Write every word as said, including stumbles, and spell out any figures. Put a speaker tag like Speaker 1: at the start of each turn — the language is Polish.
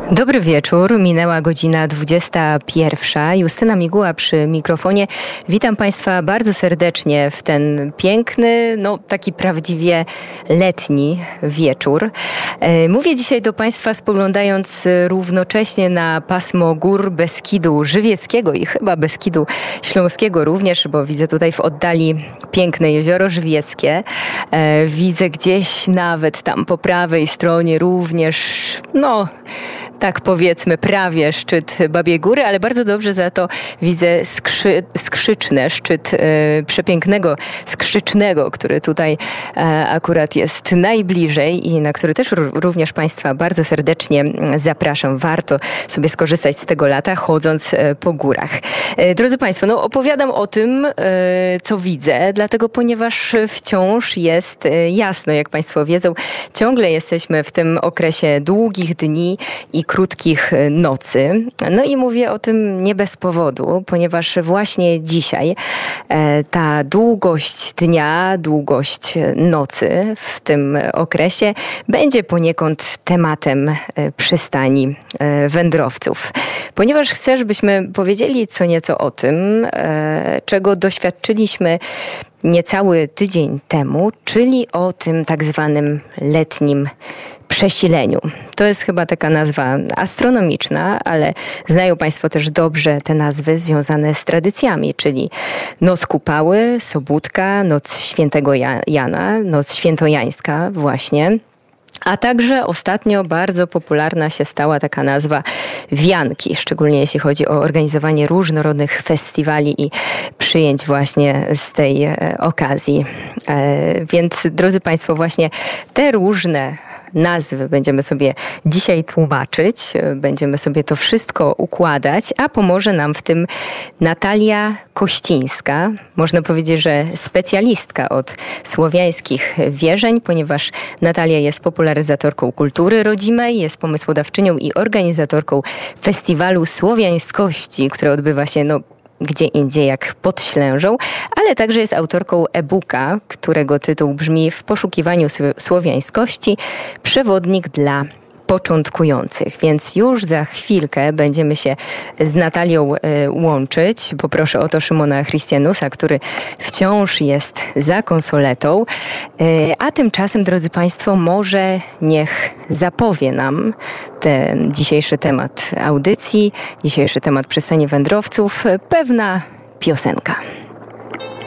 Speaker 1: Dobry wieczór, minęła godzina dwudziesta pierwsza. Justyna Miguła przy mikrofonie. Witam Państwa bardzo serdecznie w ten piękny, no taki prawdziwie letni wieczór. Mówię dzisiaj do Państwa spoglądając równocześnie na pasmo gór Beskidu Żywieckiego i chyba Beskidu Śląskiego również, bo widzę tutaj w oddali piękne jezioro Żywieckie. Widzę gdzieś nawet tam po prawej stronie również, no tak powiedzmy, prawie szczyt Babiej Góry, ale bardzo dobrze za to widzę skrzy, skrzyczne, szczyt e, przepięknego skrzycznego, który tutaj e, akurat jest najbliżej i na który też r- również Państwa bardzo serdecznie zapraszam. Warto sobie skorzystać z tego lata, chodząc e, po górach. E, drodzy Państwo, no opowiadam o tym, e, co widzę, dlatego ponieważ wciąż jest e, jasno, jak Państwo wiedzą, ciągle jesteśmy w tym okresie długich dni i krótkich nocy. No i mówię o tym nie bez powodu, ponieważ właśnie dzisiaj e, ta długość dnia, długość nocy w tym okresie będzie poniekąd tematem e, przystani e, wędrowców. Ponieważ chcę, żebyśmy powiedzieli co nieco o tym, e, czego doświadczyliśmy niecały tydzień temu, czyli o tym tak zwanym letnim przesileniu. To jest chyba taka nazwa astronomiczna, ale znają Państwo też dobrze te nazwy związane z tradycjami, czyli Noc Kupały, Sobótka, Noc Świętego Jana, Noc Świętojańska właśnie. A także ostatnio bardzo popularna się stała taka nazwa wianki, szczególnie jeśli chodzi o organizowanie różnorodnych festiwali i przyjęć właśnie z tej okazji. Więc drodzy Państwo, właśnie te różne nazwy będziemy sobie dzisiaj tłumaczyć, będziemy sobie to wszystko układać, a pomoże nam w tym Natalia Kościńska, można powiedzieć, że specjalistka od słowiańskich wierzeń, ponieważ Natalia jest popularyzatorką kultury rodzimej, jest pomysłodawczynią i organizatorką festiwalu słowiańskości, który odbywa się no gdzie indziej jak pod Ślężą, ale także jest autorką e-booka, którego tytuł brzmi W poszukiwaniu słowiańskości – przewodnik dla początkujących. Więc już za chwilkę będziemy się z Natalią y, łączyć. Poproszę o to Szymona Christianusa, który wciąż jest za konsoletą. Y, a tymczasem, drodzy Państwo, może niech zapowie nam ten dzisiejszy temat audycji, dzisiejszy temat przystani wędrowców, pewna piosenka.